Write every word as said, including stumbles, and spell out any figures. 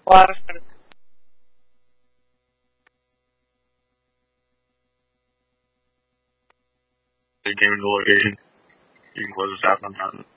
or They came into the location. You can close this out on time.